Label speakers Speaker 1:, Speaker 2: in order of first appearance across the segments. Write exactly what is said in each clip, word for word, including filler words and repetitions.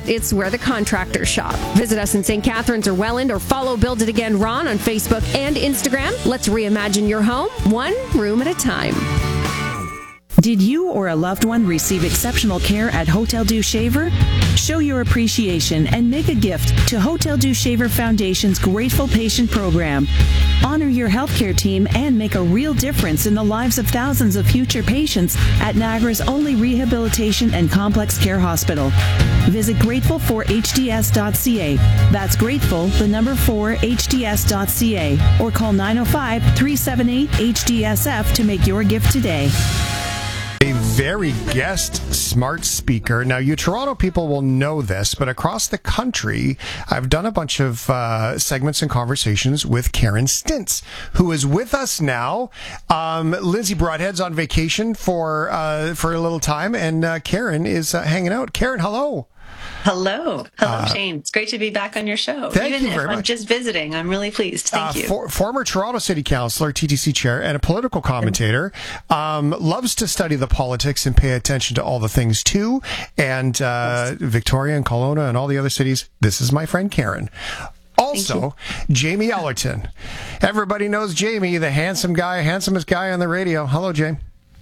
Speaker 1: it's where the contractors shop. Visit us in Saint Catharines or Welland, or follow Build It Again Ron on Facebook and Instagram. Let's reimagine your home, one room at a time.
Speaker 2: Did you or a loved one receive exceptional care at Hotel Dieu Shaver? Show your appreciation and make a gift to Hotel Dieu Shaver Foundation's Grateful Patient Program. Honor your healthcare team and make a real difference in the lives of thousands of future patients at Niagara's only rehabilitation and complex care hospital. Visit grateful for h d s dot c a. That's grateful, the number four, h d s dot c a. Or call nine oh five, three seven eight, H D S F to make your gift today.
Speaker 3: A very guest smart speaker. Now, you Toronto people will know this, but across the country, I've done a bunch of uh, segments and conversations with Karen Stintz, who is with us now. Um, Lindsay Broadhead's on vacation for uh, for a little time, and uh, Karen is uh, hanging out. Karen, hello.
Speaker 4: Hello. Hello,
Speaker 3: Uh,
Speaker 4: Shane. It's great to be back on your show.
Speaker 3: Thank
Speaker 4: Even
Speaker 3: you very
Speaker 4: if I'm
Speaker 3: much.
Speaker 4: just visiting, I'm really pleased. Thank
Speaker 3: Uh,
Speaker 4: you.
Speaker 3: for, former Toronto City Councillor, T T C chair, and a political commentator. Um, loves to study the politics and pay attention to all the things too. And uh, Victoria and Kelowna and all the other cities. This is my friend Karen. Also, Jamie Ellerton. Everybody knows Jamie, the handsome guy, handsomest guy on the radio. Hello, Jamie.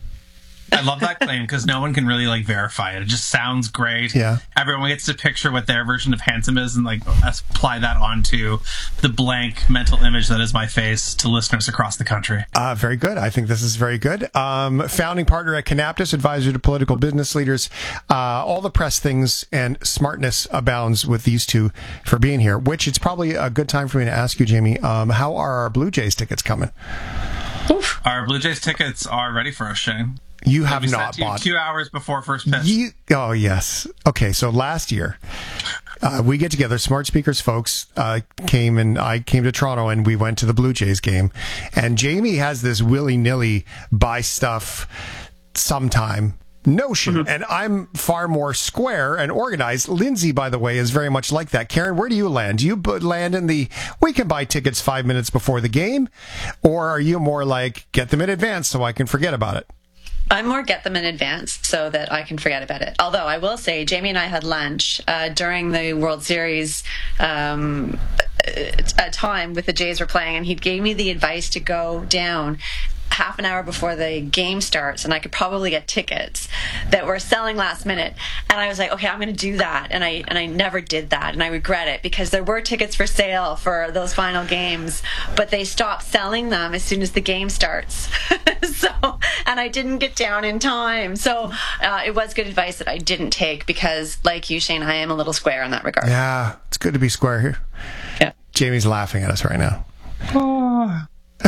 Speaker 5: I love that claim because no one can really like verify it. It just sounds great.
Speaker 3: Yeah.
Speaker 5: Everyone gets to picture what their version of handsome is and like apply that onto the blank mental image that is my face to listeners across the country.
Speaker 3: Uh, very good. I think this is very good. Um, founding partner at Canaptus, advisor to political business leaders. Uh, all the press things and smartness abounds with these two for being here, which it's probably a good time for me to ask you, Jamie, um, how are our Blue Jays tickets coming?
Speaker 5: Oof. Our Blue Jays tickets are ready for us, Shane.
Speaker 3: You have
Speaker 5: We sent
Speaker 3: not
Speaker 5: to you
Speaker 3: bought.
Speaker 5: two hours before first pitch.
Speaker 3: You, oh, yes. Okay, so last year, uh, we get together, Smart Speakers folks uh, came, and I came to Toronto, and we went to the Blue Jays game. And Jamie has this willy-nilly buy stuff sometime notion,
Speaker 5: Mm-hmm.
Speaker 3: and I'm far more square and organized. Lindsay, by the way, is very much like that. Karen, where do you land? Do you b- land in the, we can buy tickets five minutes before the game, or are you more like, get them in advance so I can forget about it?
Speaker 4: I'm more get them in advance so that I can forget about it. Although I will say, Jamie and I had lunch uh, during the World Series um, a time with the Jays were playing, and he gave me the advice to go down half an hour before the game starts, and I could probably get tickets that were selling last minute. And I was like, okay, I'm going to do that. And I and I never did that, and I regret it because there were tickets for sale for those final games, but they stopped selling them as soon as the game starts. so, and I didn't get down in time. So uh, it was good advice that I didn't take because, like you, Shane, I am a little square in that regard.
Speaker 3: Yeah, it's good to be square here.
Speaker 4: Yeah.
Speaker 3: Jamie's laughing at us right now.
Speaker 5: Oh.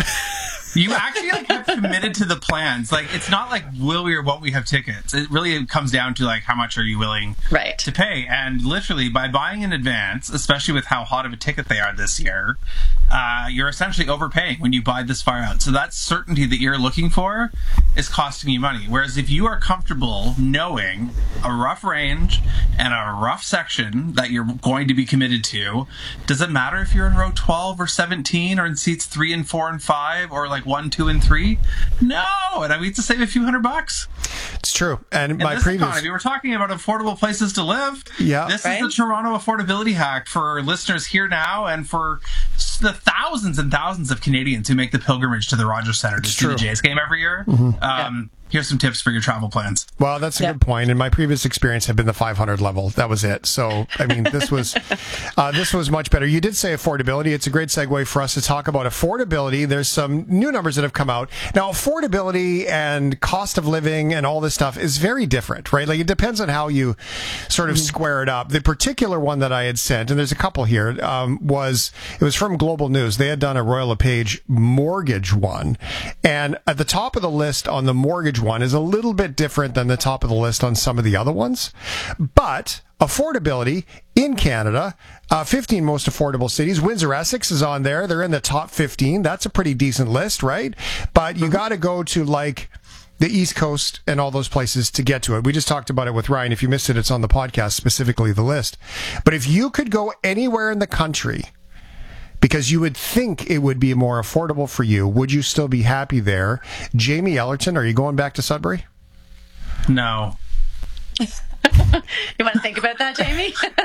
Speaker 5: You actually like have committed to the plans. Like it's not like will we or won't we have tickets. It really comes down to like how much are you willing
Speaker 4: right.
Speaker 5: to pay. And literally by buying in advance, especially with how hot of a ticket they are this year, uh, you're essentially overpaying when you buy this far out. So that certainty that you're looking for is costing you money. Whereas if you are comfortable knowing a rough range and a rough section that you're going to be committed to, does it matter if you're in row twelve or seventeen or in seats three and four and five or like one, two, and three? No, and I mean to save a few hundred bucks.
Speaker 3: It's true. And
Speaker 5: In
Speaker 3: my
Speaker 5: this
Speaker 3: previous,
Speaker 5: economy, we're talking about affordable places to live.
Speaker 3: Yeah.
Speaker 5: This
Speaker 4: Right?
Speaker 5: is the Toronto affordability hack for listeners here now, and for the thousands and thousands of Canadians who make the pilgrimage to the Rogers Centre to
Speaker 3: It's
Speaker 5: see
Speaker 3: true.
Speaker 5: the Jays game every year.
Speaker 3: Mm-hmm.
Speaker 5: Um, Here's some tips for your travel plans.
Speaker 3: well, that's a
Speaker 4: Yeah.
Speaker 3: good point. And my previous experience had been the five hundred level. That was it. So, I mean, this was uh, this was much better. You did say affordability. It's a great segue for us to talk about affordability. There's some new numbers that have come out. Now, affordability and cost of living and all this stuff is very different, right? Like, it depends on how you sort of square it up. The particular one that I had sent, and there's a couple here, um, was, it was from Global News. They had done a Royal LePage mortgage one. And at the top of the list on the mortgage one is a little bit different than the top of the list on some of the other ones. But affordability in Canada, uh, fifteen most affordable cities. Windsor, Essex is on there. They're in the top fifteen. That's a pretty decent list, right? But you got to go to like the East Coast and all those places to get to it. We just talked about it with Ryan. If you missed it, it's on the podcast, specifically the list. But if you could go anywhere in the country because you would think it would be more affordable for you, would you still be happy there? Jamie Ellerton, are you going back to Sudbury?
Speaker 5: No.
Speaker 4: You want to think about that, Jamie?